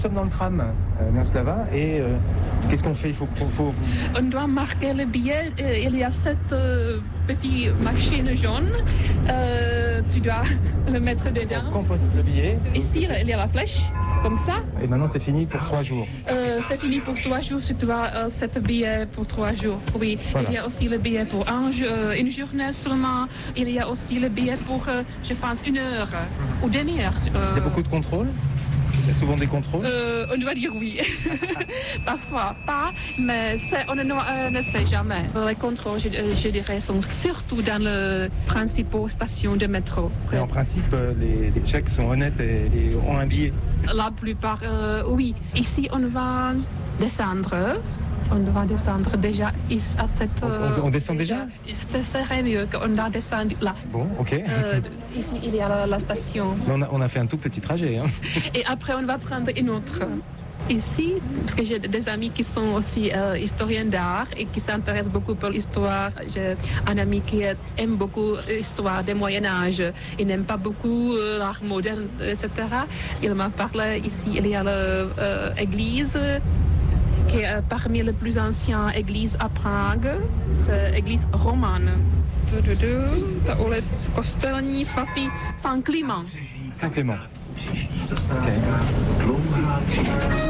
Nous sommes dans le tram, Miroslava, et qu'est-ce qu'on fait? Il faut... On doit marquer le billet. Il y a cette petite machine jaune. Tu dois le mettre dedans. On compose le billet. Ici, il y a la flèche, comme ça. Et maintenant, c'est fini pour 3 jours. C'est fini pour 3 jours. Tu dois cet billet pour 3 jours. Oui. Voilà. Il y a aussi le billet pour une journée seulement. Il y a aussi le billet pour, je pense, 1 heure ou demi-heure. Il y a beaucoup de contrôles? Il y a souvent des contrôles? On doit dire oui. Parfois pas, mais on ne sait jamais. Les contrôles, je dirais, sont surtout dans les principales stations de métro. Et en principe, les Tchèques sont honnêtes et ont un billet? La plupart, oui. Ici, on va descendre. On doit descendre déjà à cette... On descend déjà? Ce serait mieux qu'on doit descendre là. Bon, ok. Ici, il y a la station. On a fait un tout petit trajet. Hein. Et après, on va prendre une autre. Ici, parce que j'ai des amis qui sont aussi historiens d'art et qui s'intéressent beaucoup pour l'histoire. J'ai un ami qui aime beaucoup l'histoire du Moyen-Âge. Il n'aime pas beaucoup l'art moderne, etc. Il m'a parlé, ici, il y a l'église... qui est parmi les plus anciennes églises à Prague. C'est l'église romane. Ta ulic kostelní svatý Saint Clément. Saint Clément. Okay.